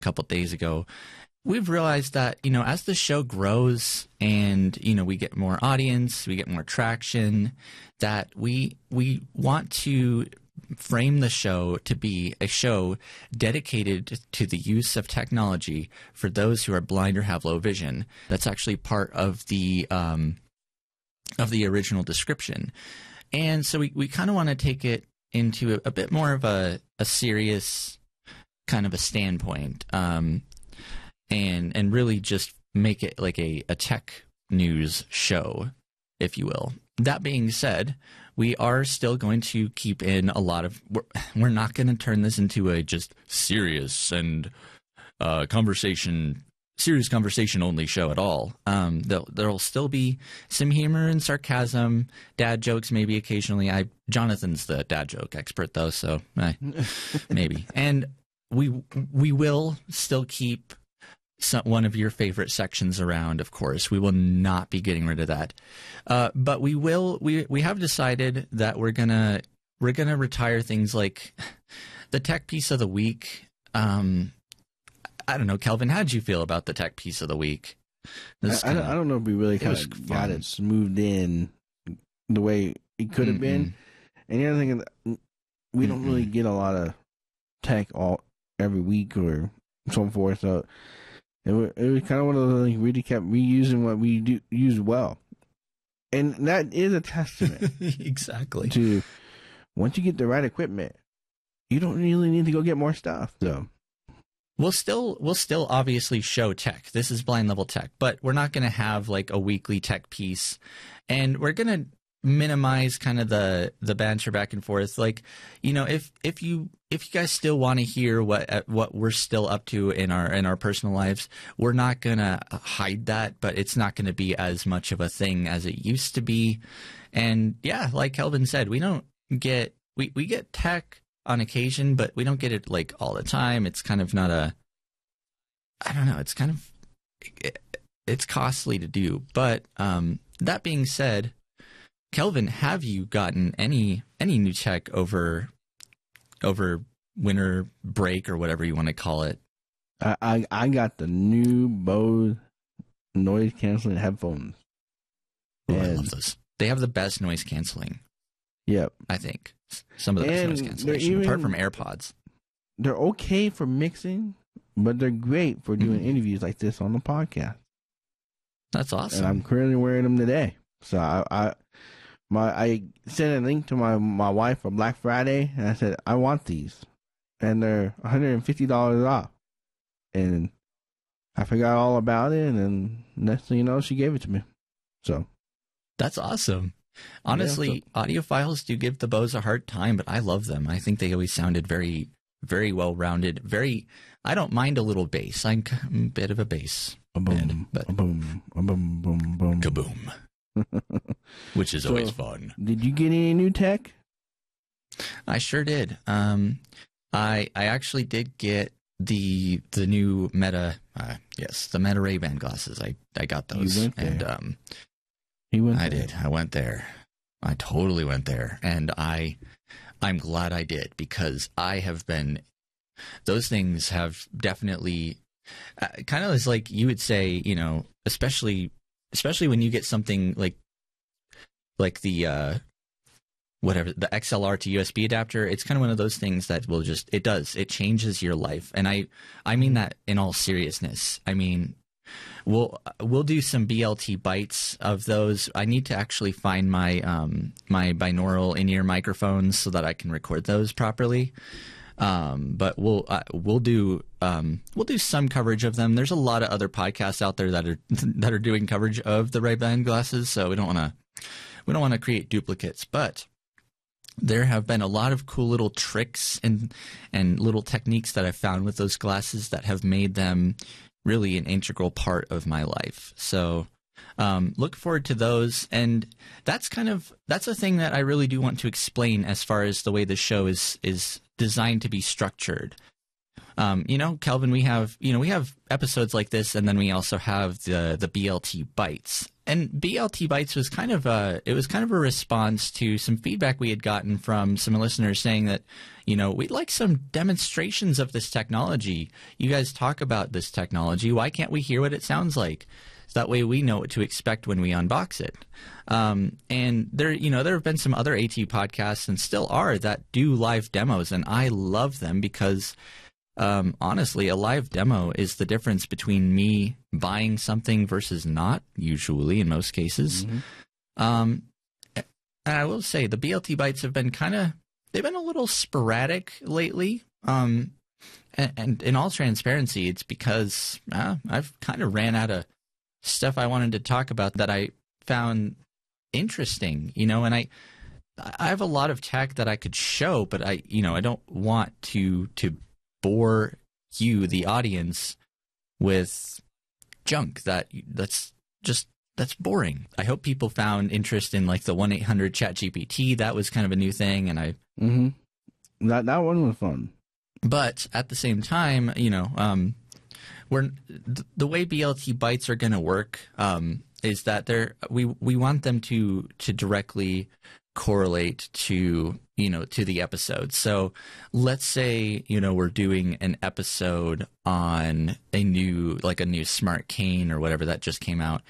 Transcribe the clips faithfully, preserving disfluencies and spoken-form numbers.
couple days ago, we've realized that, you know, as the show grows and, you know, we get more audience, we get more traction, that we we want to frame the show to be a show dedicated to the use of technology for those who are blind or have low vision. That's actually part of the um, of the original description. And so we, we kind of want to take it into a, a bit more of a, a serious kind of a standpoint, um, and and really just make it like a, a tech news show, if you will. That being said, we are still going to keep in a lot of, we're, we're not going to turn this into a just serious and uh, conversation, serious conversation only show at all. Um, there'll, there'll still be some humor and sarcasm, dad jokes maybe occasionally. I Jonathan's the dad joke expert though, so eh, maybe. And we we will still keep some, one of your favorite sections around, of course. We will not be getting rid of that. Uh, but we will. We we have decided that we're gonna we're gonna retire things like the tech piece of the week. Um, I don't know, Kelvin. How did you feel about the tech piece of the week? This I, kinda, I don't know if we really kind of got it smoothed in the way it could have mm-hmm. been. And the other thing is, we don't mm-hmm. really get a lot of tech all every week or so forth. So it was, it was kind of one of those things we really kept reusing what we do use well. And that is a testament. Exactly. To once you get the right equipment, you don't really need to go get more stuff. So we'll still we'll still obviously show tech. This is Blind Level Tech, but we're not going to have like a weekly tech piece, and we're going to minimize kind of the the banter back and forth. Like, you know, if if you if you guys still want to hear what what we're still up to in our in our personal lives, we're not gonna hide that, but it's not going to be as much of a thing as it used to be. And yeah, like Kelvin said, we don't get we we get tech on occasion, but we don't get it like all the time. It's kind of not a I don't know. It's kind of it, it's costly to do. But um, that being said, Kelvin, have you gotten any any new tech over over winter break or whatever you want to call it? I I, I got the new Bose noise canceling headphones. Oh, I love those. They have the best noise canceling. Yep, I think some of the best noise cancellation, even, apart from AirPods. They're okay for mixing, but they're great for doing mm-hmm. interviews like this on the podcast. That's awesome. And I'm currently wearing them today. So I. I My, I sent a link to my, my wife for Black Friday, and I said, I want these. And they're one hundred fifty dollars off. And I forgot all about it, and then next thing you know, she gave it to me. So. That's awesome. Honestly, yeah, so, audiophiles do give the Bose a hard time, but I love them. I think they always sounded very, very well-rounded. Very, I don't mind a little bass. I'm a bit of a bass. A boom, but a boom, a boom, boom, boom. Kaboom. Which is so, always fun. Did you get any new tech? I sure did. Um, I I actually did get the the new Meta. Uh, yes, the Meta Ray-Ban glasses. I I got those, you went there. and um, he went. I there. did. I went there. I totally went there, and I I'm glad I did, because I have been. Those things have definitely uh, kind of as like you would say, you know, especially. Especially when you get something like like the uh, whatever the X L R to U S B adapter, it's kind of one of those things that will just it does it changes your life, and I I mean that in all seriousness. I mean, we'll we'll do some B L T bites of those. I need to actually find my um, my binaural in-ear microphones so that I can record those properly. Um, but we'll uh, we'll do um, we'll do some coverage of them. There's a lot of other podcasts out there that are that are doing coverage of the Ray-Ban glasses, so we don't want to we don't want to create duplicates. But there have been a lot of cool little tricks and and little techniques that I've found with those glasses that have made them really an integral part of my life. So um, look forward to those. And that's kind of that's a thing that I really do want to explain as far as the way the show is is designed to be structured. Um, you know, Kelvin, we have, you know, we have episodes like this, and then we also have the, the B L T Bites. And B L T Bites was kind of a, it was kind of a response to some feedback we had gotten from some listeners saying that, you know, we'd like some demonstrations of this technology. You guys talk about this technology. Why can't we hear what it sounds like? So that way we know what to expect when we unbox it. Um, and there, you know, there have been some other AT podcasts, and still are, that do live demos, and I love them because Um, honestly, a live demo is the difference between me buying something versus not, usually in most cases. Mm-hmm. Um, and I will say the B L T Bites have been kind of, they've been a little sporadic lately. Um, and, and in all transparency, it's because uh, I've kind of ran out of stuff I wanted to talk about that I found interesting, you know, and I, I have a lot of tech that I could show, but I, you know, I don't want to, to bore you, the audience, with junk that that's just that's boring. I hope people found interest in like the one eight hundred Chat G P T. That was kind of a new thing, and I mm-hmm. that that one was fun. But at the same time, you know, um, we're th- the way B L T Bites are going to work um, is that they're we we want them to to directly correlate to, you know, to the episode. So let's say, you know, we're doing an episode on a new, like a new smart cane or whatever that just came out.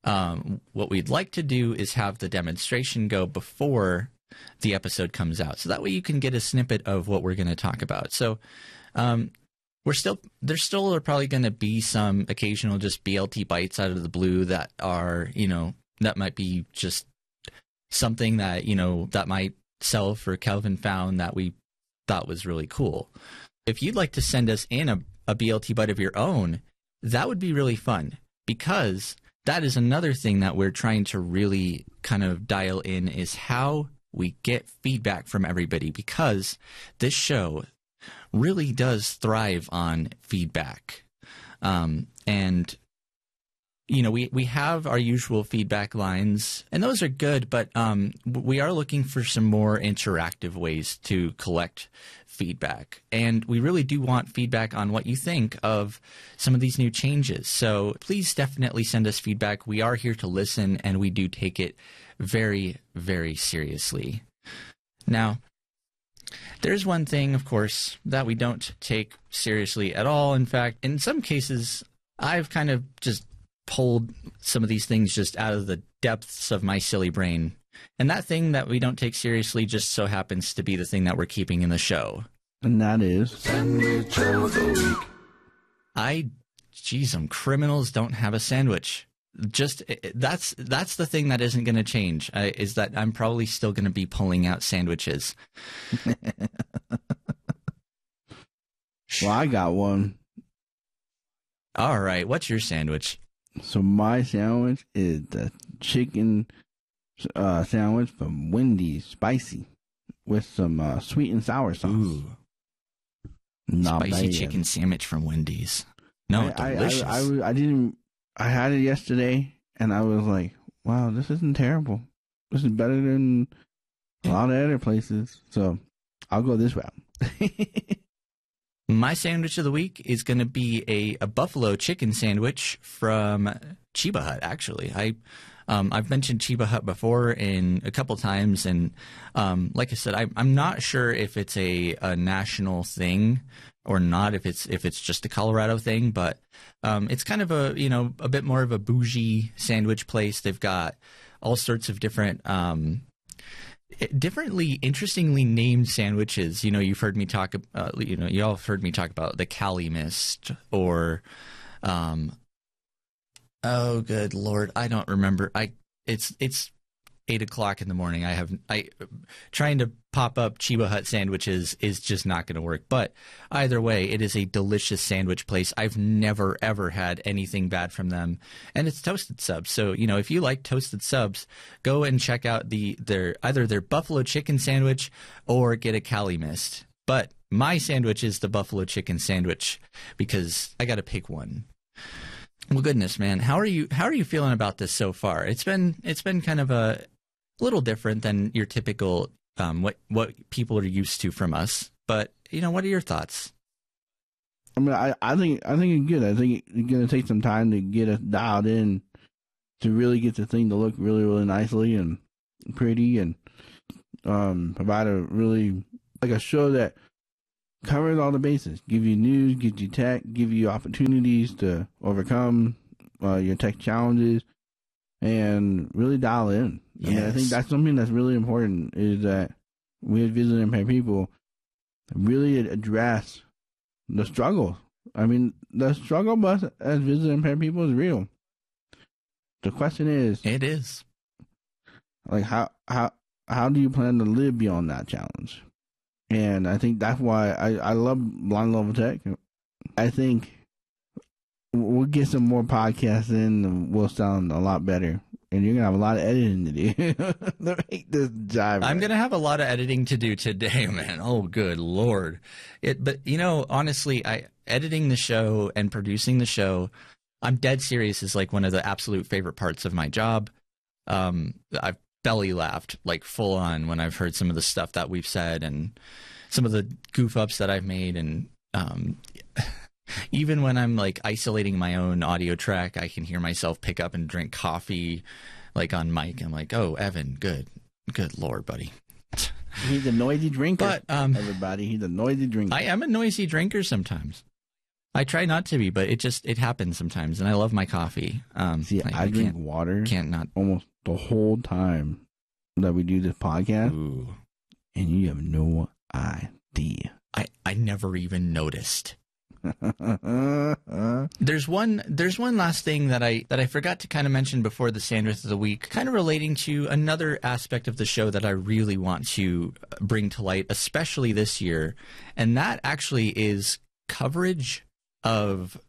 Um, what we'd like to do is have the demonstration go before the episode comes out. So that way you can get a snippet of what we're going to talk about. So um, we're still, there still are probably going to be some occasional just B L T bites out of the blue that are, you know, that might be just something that, you know, that myself or Kelvin found that we thought was really cool. If you'd like to send us in a, a B L T bite of your own, that would be really fun, because that is another thing that we're trying to really kind of dial in, is how we get feedback from everybody, because this show really does thrive on feedback. Um, and You know, we, we have our usual feedback lines, and those are good, but um, we are looking for some more interactive ways to collect feedback. And we really do want feedback on what you think of some of these new changes. So please definitely send us feedback. We are here to listen, and we do take it very, very seriously. Now, there's one thing, of course, that we don't take seriously at all. In fact, in some cases, I've kind of just pulled some of these things just out of the depths of my silly brain. And that thing that we don't take seriously just so happens to be the thing that we're keeping in the show. And that is Sandwich of the Week. I, geez, some criminals don't have a sandwich. Just, that's that's the thing that isn't going to change, uh, is that I'm probably still going to be pulling out sandwiches. Well, I got one. All right, what's your sandwich? So my sandwich is the chicken uh, sandwich from Wendy's, spicy, with some uh, sweet and sour sauce. Ooh. Not Spicy bad. chicken sandwich from Wendy's. No, I, delicious. I, I, I, I didn't. I had it yesterday, and I was like, "Wow, this isn't terrible. This is better than a lot of other places." So I'll go this route. My sandwich of the week is going to be a, a buffalo chicken sandwich from Cheba Hut, actually. I, um, I've mentioned Cheba Hut before in a couple times, and um, like I said, I, I'm not sure if it's a, a national thing or not, if it's if it's just a Colorado thing, but um, it's kind of a, you know, a bit more of a bougie sandwich place. They've got all sorts of different um differently, interestingly named sandwiches. You know, you've heard me talk, uh, you know, you all have heard me talk about the Cali Mist, or, um, oh, good Lord, I don't remember. I, it's, it's eight o'clock in the morning. I have, I, trying to pop up Cheba Hut sandwiches is just not going to work. But either way, it is a delicious sandwich place. I've never, ever had anything bad from them. And it's toasted subs. So, you know, if you like toasted subs, go and check out the their either their buffalo chicken sandwich or get a Cali Mist. But my sandwich is the buffalo chicken sandwich because I got to pick one. Well, goodness, man, how are you? How are you feeling about this so far? It's been it's been kind of a little different than your typical um, what what people are used to from us. But you know, what are your thoughts? I mean, I, I think I think it's good. I think it's going to take some time to get us dialed in to really get the thing to look really, really nicely and pretty, and um, provide a really like a show that covers all the bases. Give you news, give you tech, give you opportunities to overcome uh, your tech challenges, and really dial in. Yes. I mean, I think that's something that's really important, is that we as visually impaired people really address the struggle. I mean, the struggle bus as visually impaired people is real. The question is, it is like how how how do you plan to live beyond that challenge? And I think that's why I I love Blind Level Tech. I think we'll get some more podcasts in, and we'll sound a lot better. And you're gonna have a lot of editing to do to make this jive. I'm gonna have a lot of editing to do today, man. Oh, good Lord! It, but you know, honestly, I editing the show and producing the show, I'm dead serious. Is like one of the absolute favorite parts of my job. Um, I've belly laughed like full on when I've heard some of the stuff that we've said and some of the goof ups that I've made, and um, even when I'm like isolating my own audio track, I can hear myself pick up and drink coffee like on mic. I'm like, oh, Evan, good. Good Lord, buddy. He's a noisy drinker. But, um, everybody, he's a noisy drinker. I am a noisy drinker sometimes. I try not to be, but it just, it happens sometimes. And I love my coffee. Um, See, like, I, I drink water can't not almost the whole time that we do this podcast. Ooh. And you have no idea. I, I never even noticed. there's one there's one last thing that I that I forgot to kind of mention before the Sandwich of the Week, kind of relating to another aspect of the show that I really want to bring to light, especially this year, and that actually is coverage of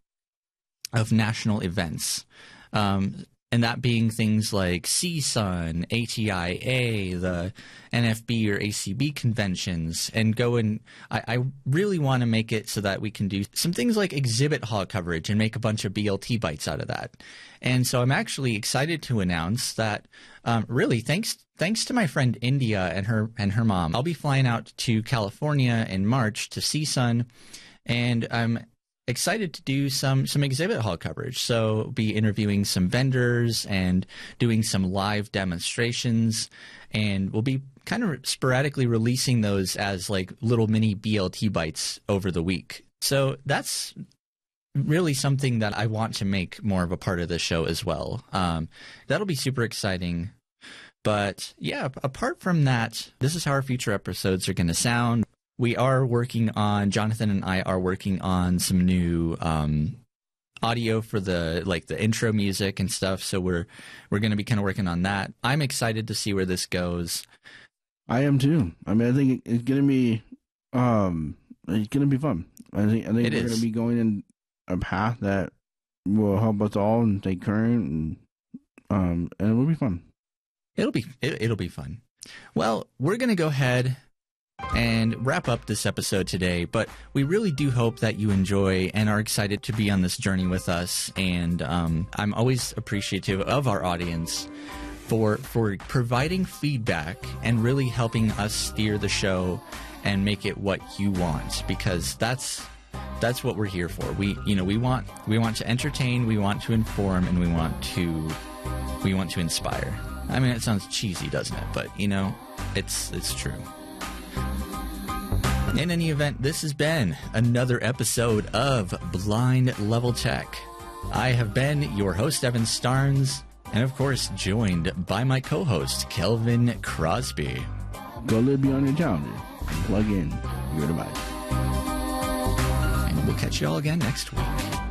of national events. Um, and that being things like C S U N, A T I A, the N F B or A C B conventions, and go and I, I really want to make it so that we can do some things like exhibit hall coverage and make a bunch of B L T bites out of that. And so I'm actually excited to announce that um, really thanks thanks to my friend India and her and her mom, I'll be flying out to California in March to C S U N, and I'm excited to do some some exhibit hall coverage. So be interviewing some vendors and doing some live demonstrations, and we'll be kind of sporadically releasing those as like little mini B L T bites over the week. So that's really something that I want to make more of a part of the show as well. Um, that'll be super exciting. But yeah, apart from that, this is how our future episodes are going to sound. We are working on, Jonathan and I are working on some new um, audio for the like the intro music and stuff. So we're we're going to be kind of working on that. I'm excited to see where this goes. I am too. I mean, I think it's going to be um, it's going to be fun. I think I think it we're going to be going in a path that will help us all and stay current, and um, and it will be fun. It'll be it, it'll be fun. Well, we're going to go ahead and wrap up this episode today, but we really do hope that you enjoy and are excited to be on this journey with us. And um, I'm always appreciative of our audience for for providing feedback and really helping us steer the show and make it what you want, because that's that's what we're here for. We you know we want we want to entertain, we want to inform, and we want to we want to inspire. I mean, it sounds cheesy, doesn't it? But you know, it's it's true. In any event, this has been another episode of Blind Level Tech. I have been your host, Evan Starnes, and of course, joined by my co-host, Kelvin Crosby. Go live beyond your challenges. Plug in your device. And we'll catch you all again next week.